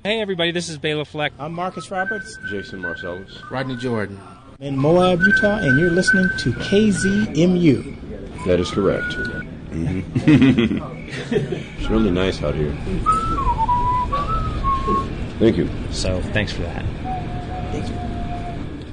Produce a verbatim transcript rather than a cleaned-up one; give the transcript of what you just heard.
Hey everybody, this is Bela Fleck. I'm Marcus Roberts. Jason Marcellus. Rodney Jordan. In Moab, Utah, and you're listening to K Z M U. That is correct. Mm-hmm. It's really nice out here. Thank you. So, thanks for that. Thank you.